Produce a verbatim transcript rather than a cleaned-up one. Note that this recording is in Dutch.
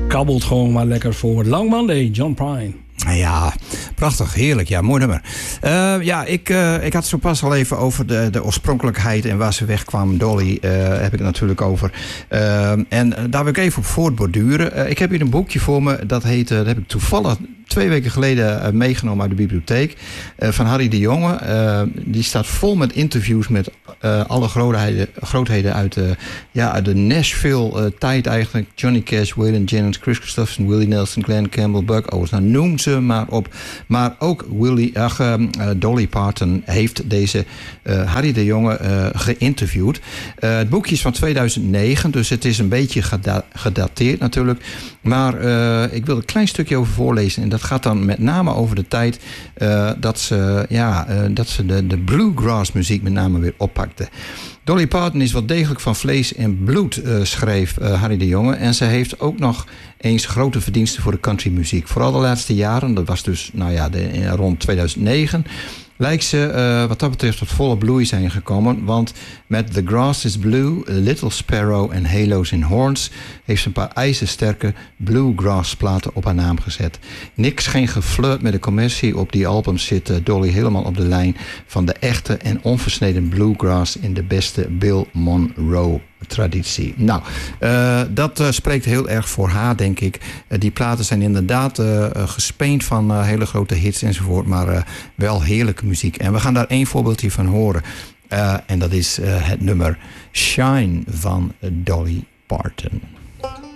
kabbelt gewoon maar lekker voor Long Monday, John Prine. Ja, prachtig, heerlijk. Ja, mooi nummer. Uh, ja, ik, uh, ik had het zo pas al even over de, de oorspronkelijkheid en waar ze wegkwam. Dolly uh, heb ik het natuurlijk over. Uh, en daar wil ik even op voortborduren. Uh, ik heb hier een boekje voor me. Dat heet, uh, dat heb ik toevallig twee weken geleden uh, meegenomen uit de bibliotheek. Uh, van Harry de Jonge. Uh, die staat vol met interviews met uh, alle grootheden, grootheden uit, uh, ja, uit de Nashville uh, tijd eigenlijk. Johnny Cash, Waylon Jennings, Chris Christopherson, Willie Nelson, Glenn Campbell, Buck Owens. Nou, noem ze maar op. Maar ook Willie, ach, uh, Dolly Parton heeft deze uh, Harry de Jonge uh, geïnterviewd. Uh, het boekje is van tweeduizend negen, dus het is een beetje geda- gedateerd natuurlijk. Maar uh, ik wil een klein stukje over voorlezen. En dat gaat dan met name over de tijd uh, dat ze, ja, uh, dat ze de, de bluegrass muziek met name weer oppakte. Dolly Parton is wel degelijk van vlees en bloed, uh, schreef uh, Harry de Jonge. En ze heeft ook nog eens grote verdiensten voor de countrymuziek. Vooral de laatste jaren, dat was dus nou ja, de, rond tweeduizend negen... lijkt ze uh, wat dat betreft tot volle bloei zijn gekomen. Want met The Grass is Blue, Little Sparrow en Halos in Horns heeft ze een paar ijzersterke bluegrass platen op haar naam gezet. Niks, geen geflirt met de commercie. Op die albums zit uh, Dolly helemaal op de lijn van de echte en onversneden bluegrass in de beste Bill Monroe traditie. Nou, uh, dat uh, spreekt heel erg voor haar, denk ik. Uh, die platen zijn inderdaad uh, gespeend van uh, hele grote hits enzovoort, maar uh, wel heerlijke muziek. En we gaan daar één voorbeeldje van horen. Uh, en dat is uh, het nummer Shine van Dolly Parton.